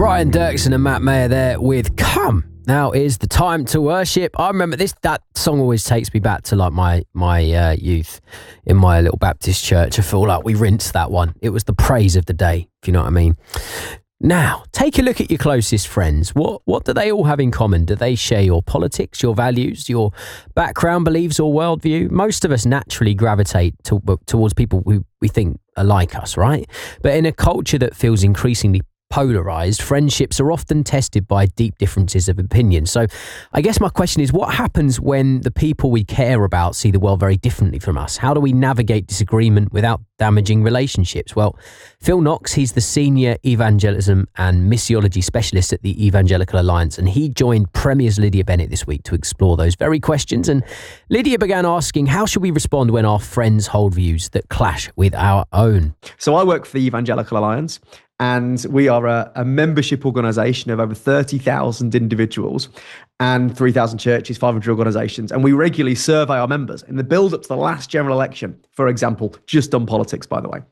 Brian Dirksen and Matt Mayer there with Come. Now is the time to worship. I remember that song always takes me back to like my youth in my little Baptist church. I feel like we rinsed that one. It was the praise of the day, if you know what I mean. Now, take a look at your closest friends. What do they all have in common? Do they share your politics, your values, your background, beliefs or worldview? Most of us naturally gravitate towards people who we think are like us, right? But in a culture that feels increasingly polarized, friendships are often tested by deep differences of opinion. So I guess my question is, what happens when the people we care about see the world very differently from us? How do we navigate disagreement without damaging relationships? Well, Phil Knox, he's the Senior Evangelism and Missiology Specialist at the Evangelical Alliance, and he joined Premier's Lydia Bennett this week to explore those very questions. And Lydia began asking, how should we respond when our friends hold views that clash with our own? So I work for the Evangelical Alliance, and we are a membership organisation of over 30,000 individuals and 3,000 churches, 500 organisations. And we regularly survey our members in the build up to the last general election, for example, just on politics, by the way.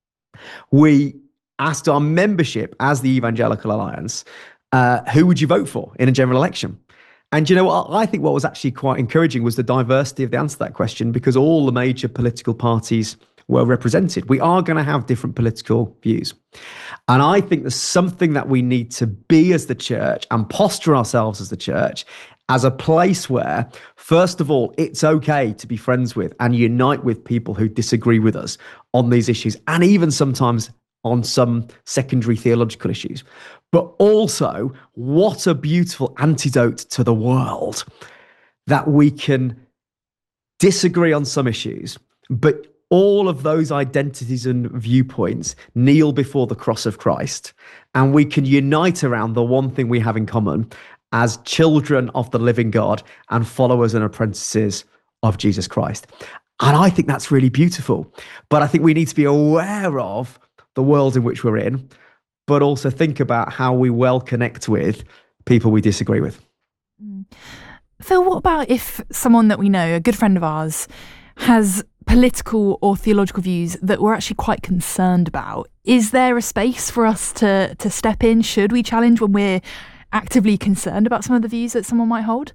We asked our membership as the Evangelical Alliance, who would you vote for in a general election? And you know what? I think what was actually quite encouraging was the diversity of the answer to that question, because all the major political parties were represented. We are going to have different political views. And I think there's something that we need to be as the church and posture ourselves as the church as a place where, first of all, it's okay to be friends with and unite with people who disagree with us on these issues, and even sometimes on some secondary theological issues. But also, what a beautiful antidote to the world that we can disagree on some issues, but all of those identities and viewpoints kneel before the cross of Christ, and we can unite around the one thing we have in common as children of the living God and followers and apprentices of Jesus Christ. And I think that's really beautiful. But I think we need to be aware of the world in which we're in, but also think about how we well connect with people we disagree with. Phil, what about if someone that we know, a good friend of ours, has political or theological views that we're actually quite concerned about? Is there a space for us to step in? Should we challenge when we're actively concerned about some of the views that someone might hold?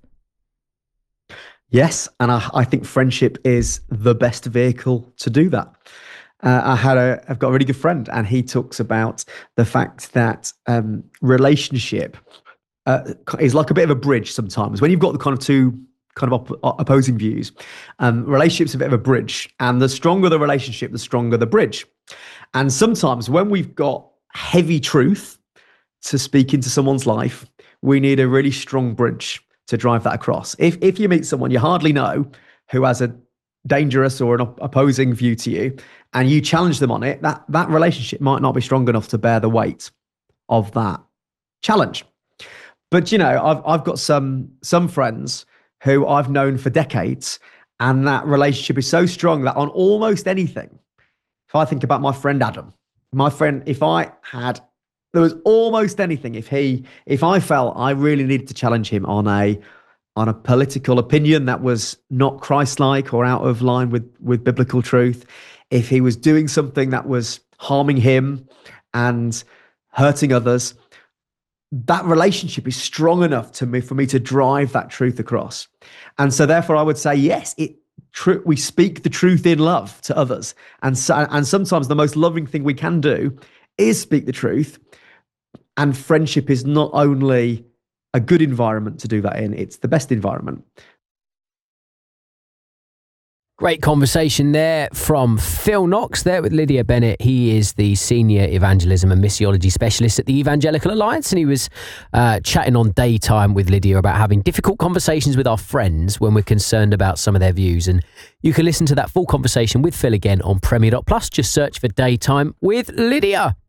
Yes, and I think friendship is the best vehicle to do that. I've got a really good friend, and he talks about the fact that relationship is like a bit of a bridge sometimes. When you've got the kind of two opposing views, relationships are a bit of a bridge, and the stronger the relationship, the stronger the bridge. And sometimes when we've got heavy truth to speak into someone's life, we need a really strong bridge to drive that across. If you meet someone you hardly know who has a dangerous or an opposing view to you, and you challenge them on it, that relationship might not be strong enough to bear the weight of that challenge. But you know, I've got some friends who I've known for decades, and that relationship is so strong that on almost anything, if I think about my friend Adam, there was almost anything, if I felt I really needed to challenge him on a political opinion that was not Christ-like or out of line with biblical truth, if he was doing something that was harming him and hurting others, that relationship is strong enough for me to drive that truth across. And so therefore I would say, yes, we speak the truth in love to others. And sometimes the most loving thing we can do is speak the truth. And friendship is not only a good environment to do that in, it's the best environment. Great conversation there from Phil Knox there with Lydia Bennett. He is the Senior Evangelism and Missiology Specialist at the Evangelical Alliance, and he was chatting on Daytime with Lydia about having difficult conversations with our friends when we're concerned about some of their views. And you can listen to that full conversation with Phil again on Premier.Plus. Just search for Daytime with Lydia.